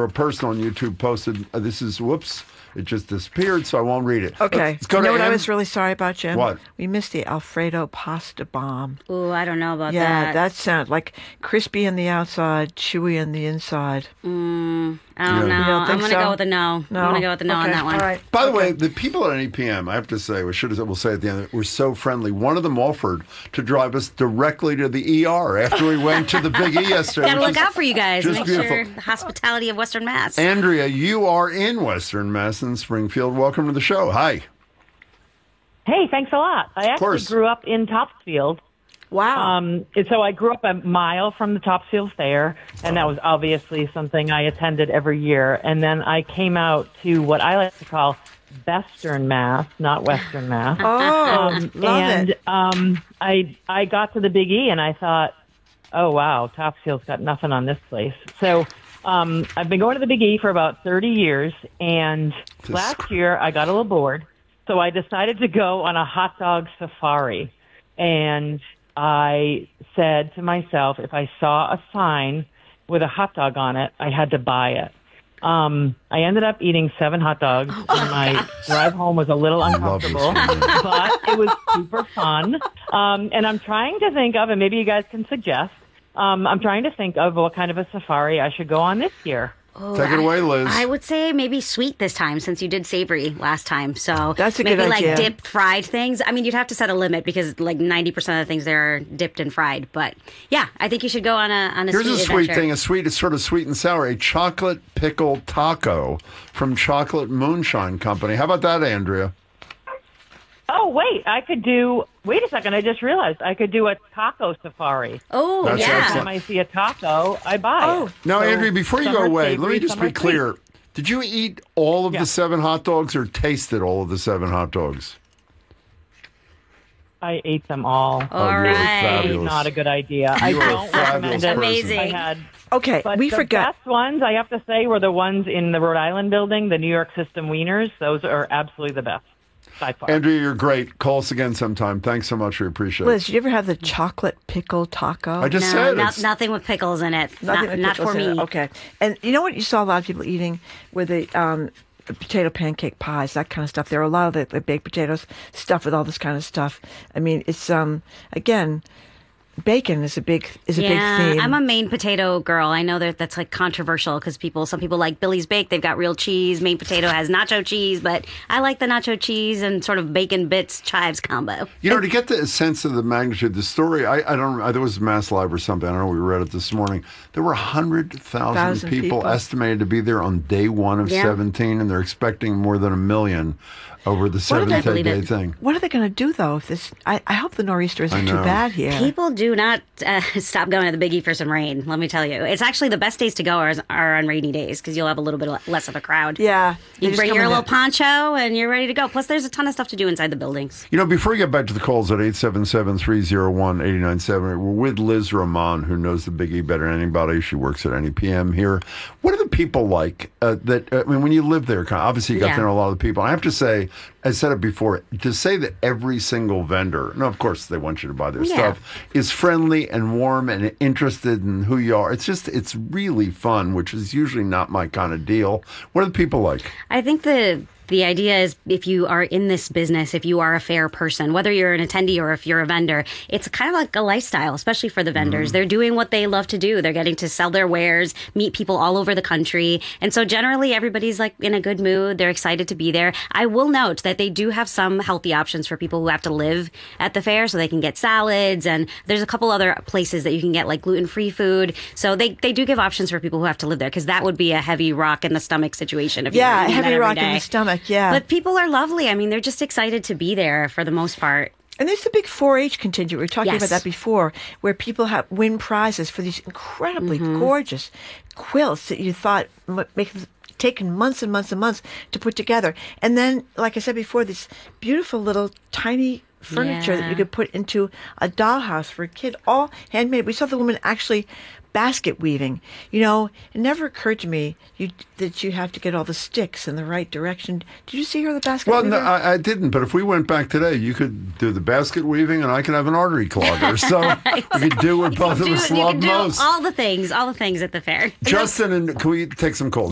a person on YouTube posted, this is, whoops, it just disappeared, so I won't read it. Okay. Let's go you know to what I Em. was really sorry about, Jim? What? We missed the Alfredo pasta bomb. Ooh, I don't know about that. Yeah, that sounded like crispy on the outside, chewy on the inside. I don't Yeah. know. You don't I'm think going to so? go with a no. No? I'm going to go with a no on Okay, that one. All right. By the way, the people at NEPM, I have to say, we'll say at the end, were so friendly. One of them offered to drive us directly to the ER after we went to the Big E yesterday. Gotta which look is out for you guys. just Make beautiful. sure the hospitality of Western Mass. Andrea, you are in Western Mass in Springfield. Welcome to the show. Hi. Hey, thanks a lot. I actually course. grew up in Topsfield. Wow. And so I grew up a mile from the Topsfield Fair, and that was obviously something I attended every year. And then I came out to what I like to call Western Mass, not Western Mass. Love it. I got to the Big E, and I thought, oh, wow, Topsfield's got nothing on this place. So I've been going to the Big E for about 30 years, and last year I got a little bored, so I decided to go on a hot dog safari. And I said to myself, if I saw a sign with a hot dog on it, I had to buy it. I ended up eating 7 hot dogs, and my drive home was a little uncomfortable, but it was super fun. And I'm trying to think of, and maybe you guys can suggest, I'm trying to think of what kind of a safari I should go on this year. Oh, Take it away, Liz. I would say maybe sweet this time since you did savory last time. So That's a maybe good idea. like dipped fried things. I mean, you'd have to set a limit because like 90% of the things there are dipped and fried. But yeah, I think you should go on a Here's sweet a sweet adventure. thing, it's sort of sweet and sour, a chocolate pickle taco from Chocolate Moonshine Company. How about that, Andrea? Oh, wait a second, I just realized I could do a taco safari. Oh, That's yeah. Every excellent. time I see a taco, I buy it. Now, So Andrea, before you some go are away, let savory, me just some be are clear. sweet. Did you eat all of Yeah. the 7 hot dogs or tasted all of the 7 hot dogs? I ate them all. All you're right. fabulous. Not a good idea. I You are a don't fabulous recommend it. Amazing. I had, Okay, but we the forgot. best ones, I have to say, were the ones in the Rhode Island building, the New York System Wieners. Those are absolutely the best, by far. Andrea, you're great. Call us again sometime. Thanks so much. We appreciate Liz, it. did you ever have the chocolate pickle taco? I just No, said not, it's- nothing with pickles in it. Nothing with Not pickles for in it. me. Okay. And you know what you saw a lot of people eating were the potato pancake pies, that kind of stuff. There are a lot of the baked potatoes stuffed with all this kind of stuff. I mean, it's again, bacon is a big theme. I'm a Maine potato girl. I know that's like controversial because some people like Billy's Bake. They've got real cheese. Maine potato has nacho cheese, but I like the nacho cheese and sort of bacon bits chives combo. You know, to get the sense of the magnitude, the story, I don't know, there was Mass Live or something. I don't know, we read it this morning. There were 100,000 people estimated to be there on day 1 of Yeah. 17, and they're expecting more than 1 million over the What are they- 7-day thing. What are they going to do though? If this, I hope the nor'easter isn't too know. bad here. People do not stop going to the Big E for some rain. Let me tell you, it's actually the best days to go are on rainy days because you'll have a little bit less of a crowd. Yeah, they You just bring come your in little there. poncho and you're ready to go. Plus, there's a ton of stuff to do inside the buildings. You know, before we get back to the calls at 877-301-8970, we're with Liz Roman, who knows the Big E better than anybody. She works at NEPM here. What are the people like when you live there, obviously you got Yeah. to know a lot of the people. I have to say, I said it before, to say that every single vendor, no, of course they want you to buy their stuff, is friendly and warm and interested in who you are. It's really fun, which is usually not my kind of deal. What are the people like? I think the idea is if you are in this business, if you are a fair person, whether you're an attendee or if you're a vendor, it's kind of like a lifestyle, especially for the vendors. They're doing what they love to do. They're getting to sell their wares, meet people all over the country. And so generally everybody's like in a good mood. They're excited to be there. I will note that they do have some healthy options for people who have to live at the fair. So they can get salads and there's a couple other places that you can get like gluten-free food. So they do give options for people who have to live there because that would be a heavy rock in the stomach situation. If Yeah, you're eating that heavy every rock in day. the stomach. Yeah. But people are lovely. I mean, they're just excited to be there for the most part. And there's the big 4-H contingent. We were talking Yes. about that before, where people win prizes for these incredibly gorgeous quilts that you thought taken months and months and months to put together. And then, like I said before, this beautiful little tiny furniture that you Yeah. could put into a dollhouse for a kid, all handmade. We saw the woman actually basket weaving. You know, it never occurred to me that you have to get all the sticks in the right direction. Did you see her, the basket Well, weaver? no, I didn't. But if we went back today, you could do the basket weaving, and I could have an artery clogger. So we could do what both of us You love can do most. all the things at the fair. Justin, and can we take some calls?